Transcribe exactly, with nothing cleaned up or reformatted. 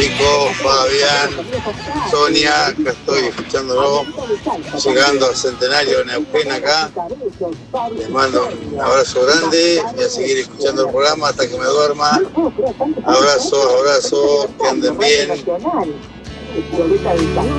Nico, Fabián, Sonia, acá estoy escuchándolo, llegando al Centenario de Neuquén acá. Les mando un abrazo grande, voy a seguir escuchando el programa hasta que me duerma. Abrazo, abrazo, que anden bien.